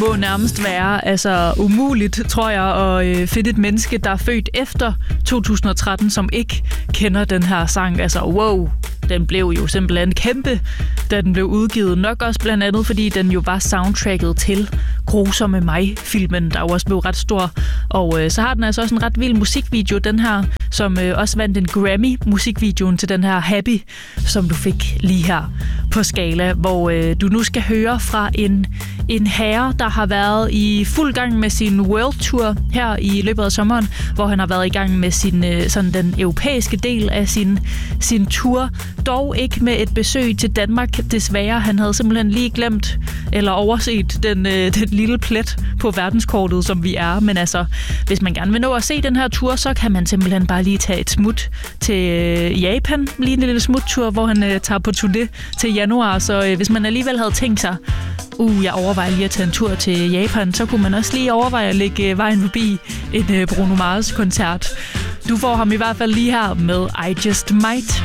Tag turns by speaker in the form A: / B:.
A: må nærmest være umuligt, tror jeg, at finde et menneske, der er født efter 2013, som ikke kender den her sang. Wow, den blev jo simpelthen kæmpe, da den blev udgivet. Nok også blandt andet, fordi den jo var soundtracket til Grusomme mig-filmen, der jo også blev ret stor. Og så har den også en ret vild musikvideo, den her, som også vandt en Grammy-musikvideoen til den her Happy, som du fik lige her på Skala, hvor du nu skal høre fra en herre, der har været i fuld gang med sin World Tour her i løbet af sommeren, hvor han har været i gang med sin den europæiske del af sin tour. Dog ikke med et besøg til Danmark, desværre. Han havde simpelthen lige glemt eller overset den lille plet på verdenskortet, som vi er. Men hvis man gerne vil nå at se den her tur, så kan man simpelthen bare lige tage et smut til Japan. Lige en lille smuttur, hvor han tager på turné til januar. Så hvis man alligevel havde tænkt sig, jeg overvejer lige at tage en tur til Japan, så kunne man også lige overveje at lægge vejen forbi en Bruno Mars-koncert. Du får ham i hvert fald lige her med I Just Might.